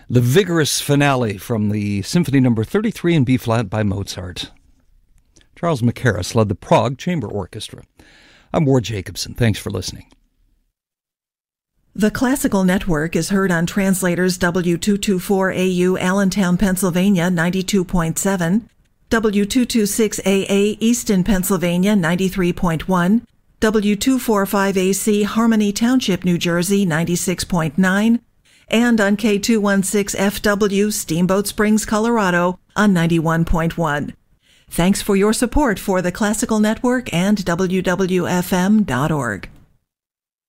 the vigorous finale from the Symphony No. 33 in B-flat by Mozart. Charles Mackerras led the Prague Chamber Orchestra. I'm Ward Jacobson. Thanks for listening. The Classical Network is heard on Translators W224AU Allentown, Pennsylvania 92.7, W226AA Easton, Pennsylvania 93.1, W245AC Harmony Township, New Jersey 96.9, and on K216FW Steamboat Springs, Colorado on 91.1. Thanks for your support for the Classical Network and WWFM.org.